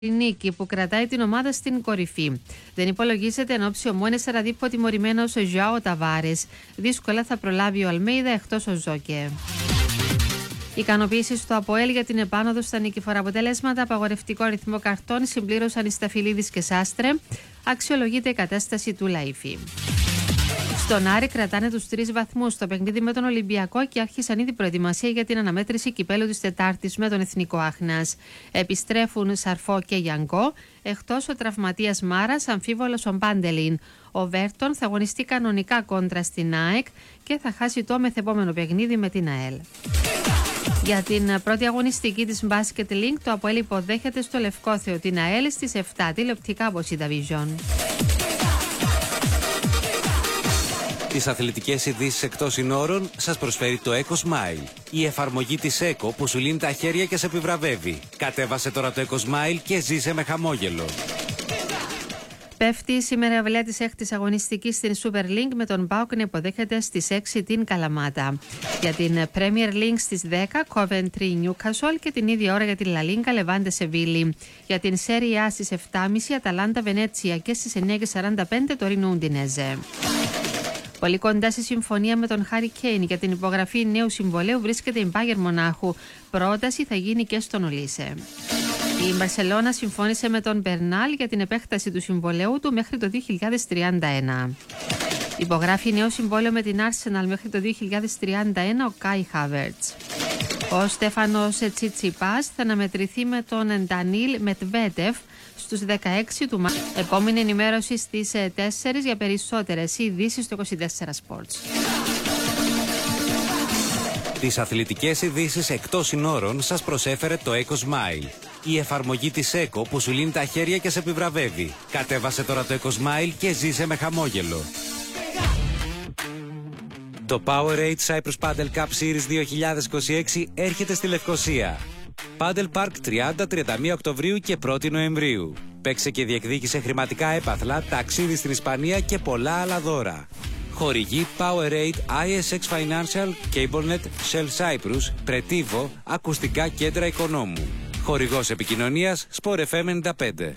νίκη που κρατάει την ομάδα στην κορυφή. Δεν υπολογίζεται εν όψει ομόνες ραδίπο τιμωρημένος ο Ζωάο Ταβάρες. Δύσκολα θα προλάβει ο Αλμέιδα εκτός ο Ζόκε. Ικανοποίηση στο ΑΠΟΕΛ για την επάνωδο στα νικηφορά αποτελέσματα. Απαγορευτικό αριθμό καρτών συμπλήρωσαν οι Σταφυλίδης και Σάστρε. Αξιολογείται η κατάσταση του Λαϊφή. Στον Άρη κρατάνε τους 3 βαθμούς στο παιχνίδι με τον Ολυμπιακό και άρχισαν ήδη προετοιμασία για την αναμέτρηση κυπέλου της Τετάρτης με τον Εθνικό Άχνας. Επιστρέφουν Σαρφό και Γιανγκό, εκτός ο τραυματίας Μάρας, αμφίβολος ο Μπάντελιν. Ο Βέρτον θα αγωνιστεί κανονικά κόντρα στην ΑΕΚ και θα χάσει το μεθεπόμενο παιχνίδι με την ΑΕΛ. Για την πρώτη αγωνιστική της Basket League, το ΑΠΟΕΛ υποδέχεται στο Λευκόθεο την ΑΕΛ στις 7 τηλεοπτικά από Division. Τις αθλητικές ειδήσεις εκτός συνόρων σας προσφέρει το EcoSmile. Η εφαρμογή της Eco που σου λύνει τα χέρια και σε επιβραβεύει. Κατέβασε τώρα το EcoSmile και ζήσε με χαμόγελο. Πέφτει σήμερα η αυλαία της 6ης αγωνιστικής στην Super League με τον ΠΑΟΚ να υποδέχεται στις 6 την Καλαμάτα. Για την Premier League στις 10 Coventry Newcastle και την ίδια ώρα για την La Liga Levante Sevilla. Για την Serie A στις 7.30 Αταλάντα Βενέτσια και στις 9.45 το Ρίνο Ουντινέζε. Πολύ κοντά στη συμφωνία με τον Χάρι Κέιν για την υπογραφή νέου συμβολέου βρίσκεται η Μπάγερ Μονάχου. Πρόταση θα γίνει και στον Ολίσε. Η Μπαρσελόνα συμφώνησε με τον Μπερνάλ για την επέκταση του συμβολέου του μέχρι το 2031. Υπογράφει νέο συμβόλαιο με την Arsenal μέχρι το 2031 ο Κάι Χάβερτς. Ο Στέφανος Τσιτσιπάς θα αναμετρηθεί με τον Ντανίλ Μετβέντεφ στους 16 του Μαΐου. Επόμενη ενημέρωση στις 4 για περισσότερες ειδήσεις στο 24 Sports. Τις αθλητικές ειδήσεις εκτός συνόρων σας προσέφερε το EcoSmile. Η εφαρμογή της Eco που σου λύνει τα χέρια και σε επιβραβεύει. Κατέβασε τώρα το EcoSmile και ζήσε με χαμόγελο. Το Powerade Cyprus Padel Cup Series 2026 έρχεται στη Λευκοσία. Paddle Park 30-31 Οκτωβρίου και 1η Νοεμβρίου. Παίξε και διεκδίκησε χρηματικά έπαθλα, ταξίδι στην Ισπανία και πολλά άλλα δώρα. Χορηγοί Powerade, ISX Financial, CableNet, Shell Cyprus, Pretivo, Ακουστικά Κέντρα Οικονόμου. Χορηγός επικοινωνίας Sport FM 95.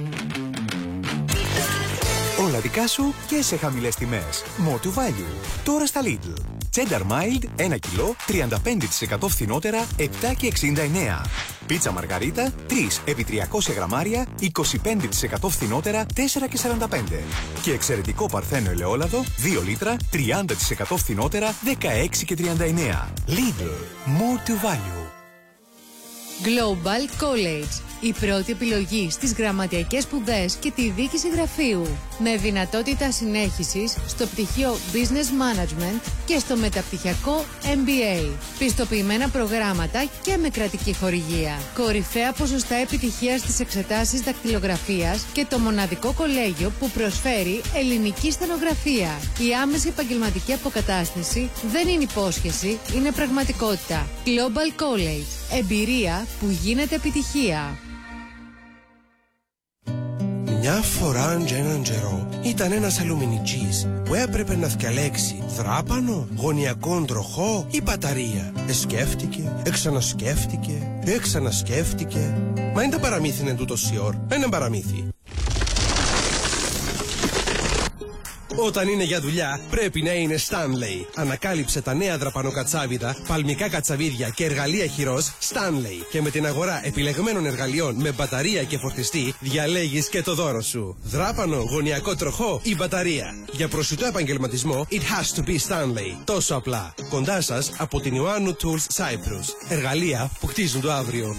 Όλα δικά σου και σε χαμηλές τιμές. More to value. Τώρα στα Lidl. Cheddar Mild 1 κιλό 35% φθηνότερα 7,69. Πίτσα Μαργαρίτα 3 επί 300 γραμμάρια 25% φθηνότερα 4,45. Και εξαιρετικό Παρθένο ελαιόλαδο 2 λίτρα 30% φθηνότερα 16,39. Lidl. More to value. Global College. Η πρώτη επιλογή στις γραμματιακές σπουδές και τη διοίκηση γραφείου. Με δυνατότητα συνέχισης στο πτυχίο Business Management και στο μεταπτυχιακό MBA. Πιστοποιημένα προγράμματα και με κρατική χορηγία. Κορυφαία ποσοστά επιτυχίας στις εξετάσεις δακτυλογραφίας και το μοναδικό κολέγιο που προσφέρει ελληνική στενογραφία. Η άμεση επαγγελματική αποκατάσταση δεν είναι υπόσχεση, είναι πραγματικότητα. Global College. Εμπειρία που γίνεται επιτυχία. Μια φορά και έναν καιρό ήταν ένας αλουμινιτζής που έπρεπε να διαλέξει δράπανο, γωνιακόν τροχό ή μπαταρία. Σκέφτηκε, ξανασκέφτηκε. Μα είναι τα παραμύθι είναι τούτος η ώρα. Ένα παραμύθι. Όταν είναι για δουλειά, πρέπει να είναι Stanley. Ανακάλυψε τα νέα δραπανοκατσάβιδα, παλμικά κατσαβίδια και εργαλεία χειρός Stanley. Και με την αγορά επιλεγμένων εργαλείων με μπαταρία και φορτιστή, διαλέγεις και το δώρο σου. Δράπανο, γωνιακό τροχό ή μπαταρία. Για προσιτό επαγγελματισμό, it has to be Stanley. Τόσο απλά. Κοντά σας από την Ιωάννου Tools Cyprus. Εργαλεία που χτίζουν το αύριο.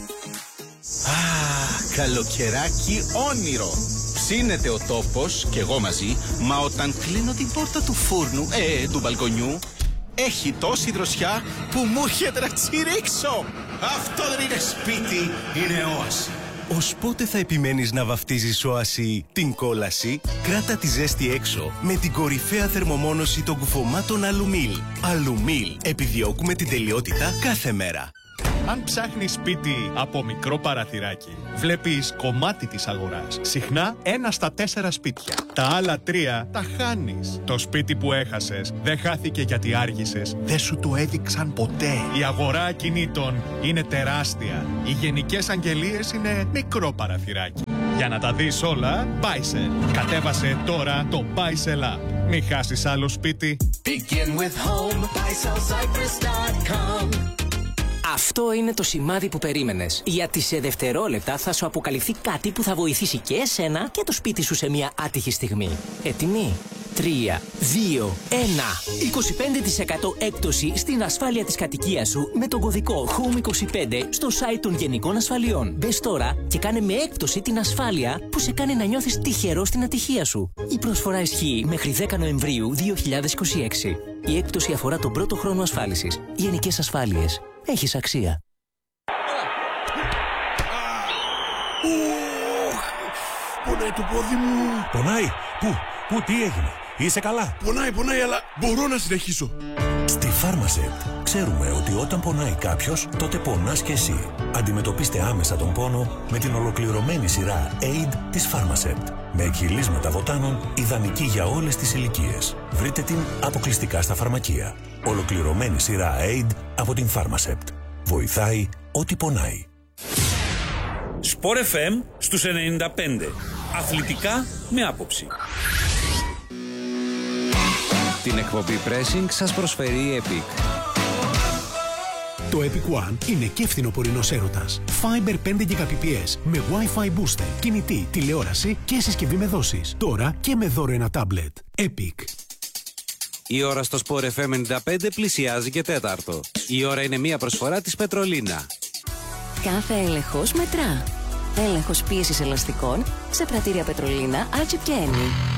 Καλοκαιράκι όνειρο. Ψήνεται ο τόπος και εγώ μαζί, μα όταν κλείνω την πόρτα του φούρνου, του μπαλκονιού, έχει τόση δροσιά που μου έρχεται να τσιρίξω. Αυτό δεν είναι σπίτι, είναι όαση. Ως πότε θα επιμένεις να βαφτίζεις όαση την κόλαση? Κράτα τη ζέστη έξω με την κορυφαία θερμομόνωση των κουφωμάτων Αλουμίλ. Αλουμίλ. Επιδιώκουμε την τελειότητα κάθε μέρα. Αν ψάχνεις σπίτι από μικρό παραθυράκι, βλέπεις κομμάτι της αγοράς. Συχνά 1 στα 4 σπίτια. Τα άλλα 3 τα χάνεις. Το σπίτι που έχασες δεν χάθηκε γιατί άργησες. Δεν σου το έδειξαν ποτέ. Η αγορά ακινήτων είναι τεράστια. Οι γενικές αγγελίες είναι μικρό παραθυράκι. Για να τα δεις όλα, Buysell. Κατέβασε τώρα το Buysell App. Μην χάσεις άλλο σπίτι. Begin with home, BuySellCyprus.com. Αυτό είναι το σημάδι που περίμενες. Γιατί σε δευτερόλεπτα θα σου αποκαλυφθεί κάτι που θα βοηθήσει και εσένα και το σπίτι σου σε μια άτυχη στιγμή. Έτοιμοι? 3, 2, 1. 25% έκπτωση στην ασφάλεια της κατοικίας σου με τον κωδικό HOME25 στο site των Γενικών Ασφαλιών. Μπες τώρα και κάνε με έκπτωση την ασφάλεια που σε κάνει να νιώθεις τυχερό στην ατυχία σου. Η προσφορά ισχύει μέχρι 10 Νοεμβρίου 2026. Η έκπτωση αφορά τον πρώτο χρόνο ασφάλισης. Γενικές Ασφάλειες. Έχεις αξία. Πονάει το πόδι μου. Πονάει? Πού, τι έγινε? Είσαι καλά? Πονάει, αλλά μπορώ να συνεχίσω. Στη Pharmasect ξέρουμε ότι όταν πονάει κάποιος, τότε πονάς και εσύ. Αντιμετωπίστε άμεσα τον πόνο με την ολοκληρωμένη σειρά Aid της Pharmasect. Με εκχυλίσματα βοτάνων, ιδανική για όλες τις ηλικίες. Βρείτε την αποκλειστικά στα φαρμακεία. Ολοκληρωμένη σειρά Aid από την Pharmasect. Βοηθάει ό,τι πονάει. Sport FM στους 95. Αθλητικά με άποψη. Την εκπομπή Pressing σας προσφέρει η Epic. Το Epic One είναι και φθινοπορεινός έρωτας. Fiber 5 Gbps με Wi-Fi booster, κινητή, τηλεόραση και συσκευή με δόσεις. Τώρα και με δώρο ένα τάμπλετ. Epic. Η ώρα στο Sport FM 95 πλησιάζει και τέταρτο. Η ώρα είναι μία προσφορά της Πετρολίνα. Κάθε έλεγχος μετρά. Έλεγχος πίεσης ελαστικών σε πρατήρια Πετρολίνα, Άλτσιπ και Ένι.